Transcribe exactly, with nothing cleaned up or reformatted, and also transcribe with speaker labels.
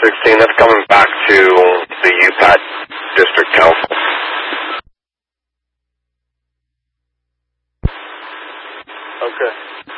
Speaker 1: sixteen. That's coming back to the U P A T District Council.
Speaker 2: Okay.